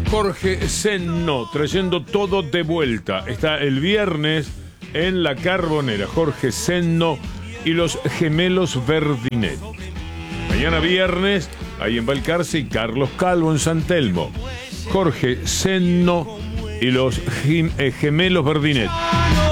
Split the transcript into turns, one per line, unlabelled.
Jorge Senno, trayendo todo de vuelta. Está el viernes en La Carbonera. Jorge Senno y los Gemelos Verdinet. Mañana viernes, ahí en Balcarce, y Carlos Calvo en San Telmo. Jorge Senno y los Gemelos Verdinet.